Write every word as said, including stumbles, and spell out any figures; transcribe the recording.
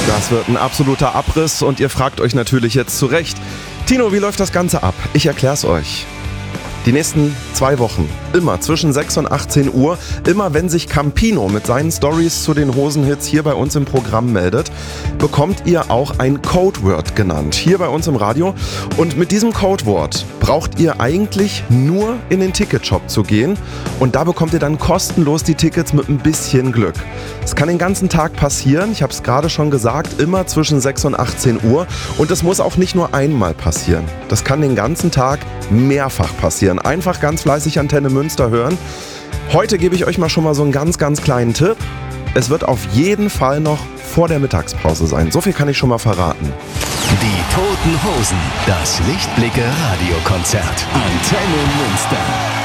Das wird ein absoluter Abriss und ihr fragt euch natürlich jetzt zu Recht: Tino, wie läuft das Ganze ab? Ich erklär's euch. Die nächsten zwei Wochen, immer zwischen sechs und achtzehn Uhr, immer wenn sich Campino mit seinen Stories zu den Hosenhits hier bei uns im Programm meldet, bekommt ihr auch ein Codeword genannt, hier bei uns im Radio. Und mit diesem Codewort braucht ihr eigentlich nur in den Ticketshop zu gehen und da bekommt ihr dann kostenlos die Tickets mit ein bisschen Glück. Es kann den ganzen Tag passieren, ich habe es gerade schon gesagt, immer zwischen sechs und achtzehn Uhr, und es muss auch nicht nur einmal passieren. Das kann den ganzen Tag mehrfach passieren. Einfach ganz fleißig Antenne Münster hören. Heute gebe ich euch mal schon mal so einen ganz, ganz kleinen Tipp. Es wird auf jeden Fall noch vor der Mittagspause sein. So viel kann ich schon mal verraten. Die Toten Hosen, das Lichtblicke Radiokonzert. Antenne Münster.